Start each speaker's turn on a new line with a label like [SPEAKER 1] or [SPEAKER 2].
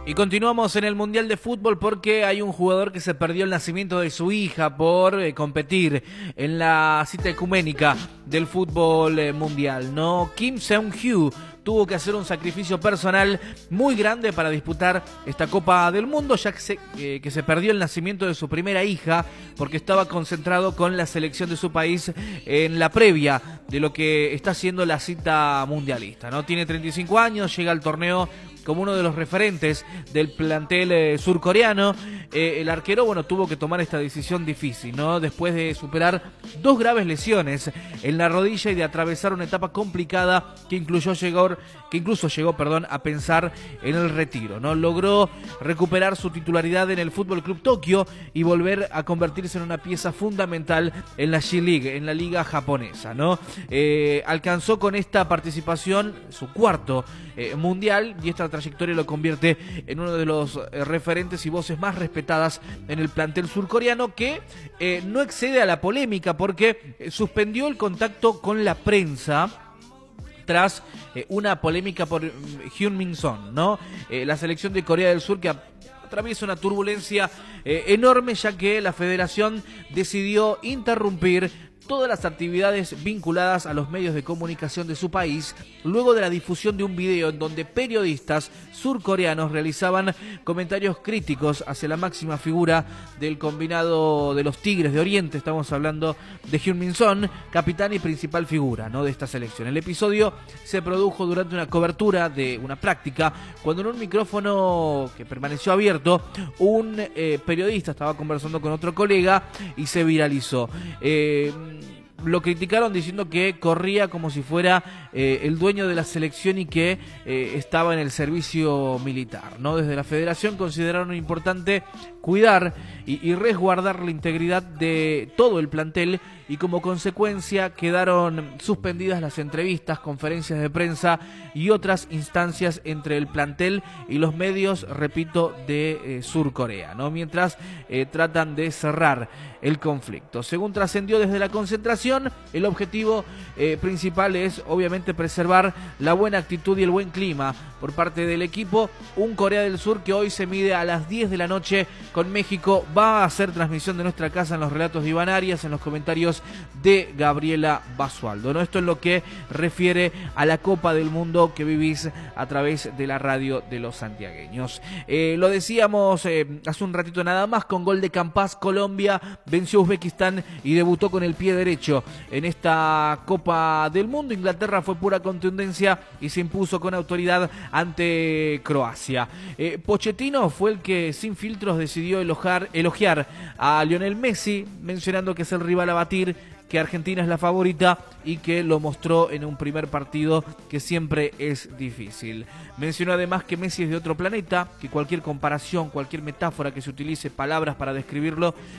[SPEAKER 1] Y continuamos en el Mundial de Fútbol porque hay un jugador que se perdió el nacimiento de su hija por competir en la cita ecuménica del fútbol mundial, ¿no? Kim Seung-hyu tuvo que hacer un sacrificio personal muy grande para disputar esta Copa del Mundo, ya que se perdió el nacimiento de su primera hija porque estaba concentrado con la selección de su país en la previa de lo que está haciendo la cita mundialista, ¿no? Tiene 35 años, llega al torneo como uno de los referentes del plantel surcoreano. El arquero, tuvo que tomar esta decisión difícil, ¿no? Después de superar 2 graves lesiones en la rodilla y de atravesar una etapa complicada que incluso llegó a pensar en el retiro, ¿no? Logró recuperar su titularidad en el Fútbol Club Tokio y volver a convertirse en una pieza fundamental en la J-League, en la liga japonesa, ¿no? Alcanzó con esta participación su cuarto mundial, y esta trayectoria lo convierte en uno de los referentes y voces más respetadas en el plantel surcoreano, que no excede a la polémica porque suspendió el contacto con la prensa tras una polémica por Heung-min-son, ¿no? La selección de Corea del Sur que atraviesa una turbulencia enorme, ya que la federación decidió interrumpir todas las actividades vinculadas a los medios de comunicación de su país, luego de la difusión de un video en donde periodistas surcoreanos realizaban comentarios críticos hacia la máxima figura del combinado de los Tigres de Oriente. Estamos hablando de Heung-min-son, capitán y principal figura, ¿no?, de esta selección. El episodio se produjo durante una cobertura de una práctica, cuando en un micrófono que permaneció abierto, un periodista estaba conversando con otro colega y se viralizó. Lo criticaron diciendo que corría como si fuera el dueño de la selección y que estaba en el servicio militar, ¿no? Desde la federación consideraron importante cuidar y resguardar la integridad de todo el plantel, y como consecuencia quedaron suspendidas las entrevistas, conferencias de prensa y otras instancias entre el plantel y los medios, repito, de Surcorea, ¿no? Mientras tratan de cerrar el conflicto. Según trascendió desde la concentración, el objetivo principal es obviamente preservar la buena actitud y el buen clima por parte del equipo. Un Corea del Sur que hoy se mide a las 10 de la noche con México. Va a hacer transmisión de nuestra casa en los relatos de Iván Arias, en los comentarios de Gabriela Basualdo, ¿no? Esto es lo que refiere a la Copa del Mundo que vivís a través de la radio de los santiagueños. Lo decíamos hace un ratito nada más, con gol de Campas, Colombia venció a Uzbekistán y debutó con el pie derecho en esta Copa del Mundo. Inglaterra fue pura contundencia y se impuso con autoridad ante Croacia. Pochettino fue el que sin filtros decidió elogiar a Lionel Messi, mencionando que es el rival a batir, que Argentina es la favorita y que lo mostró en un primer partido que siempre es difícil. Mencionó además que Messi es de otro planeta, que cualquier comparación, cualquier metáfora que se utilice, palabras para describirlo,